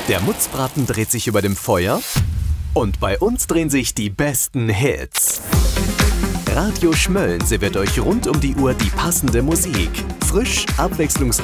Der Mutzbraten dreht sich über dem Feuer und bei uns drehen sich die besten Hits. Radio Schmölln serviert euch rund um die Uhr die passende Musik. Frisch, abwechslungsreich